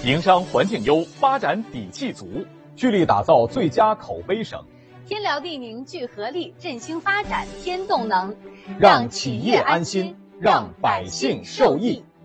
营商环境优，发展底气足， 聚力打造最佳口碑省。 天辽地宁聚合力，振兴发展添动能， 让企业安心，让百姓受益。